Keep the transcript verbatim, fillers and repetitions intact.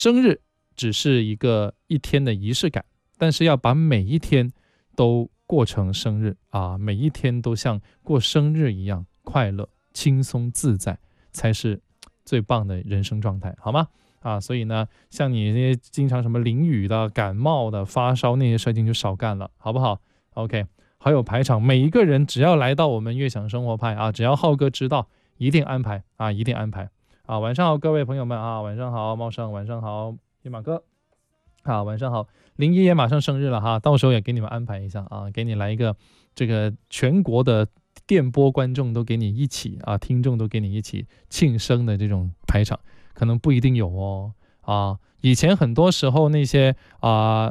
生日只是一个一天的仪式感，但是要把每一天都过成生日啊，每一天都像过生日一样快乐、轻松、自在，才是最棒的人生状态，好吗？啊，所以呢，像你那些经常什么淋雨的、感冒的、发烧那些事情就少干了，好不好 ？OK， 好友排场，每一个人只要来到我们悦享生活派啊，只要浩哥知道，一定安排啊，一定安排啊。晚上好，各位朋友们啊，晚上好，茂盛，晚上好，野马哥。好，晚上好，零一也马上生日了哈，到时候也给你们安排一下啊，给你来一个这个全国的电波观众都给你一起啊，听众都给你一起庆生的这种排场，可能不一定有哦啊。以前很多时候那些啊、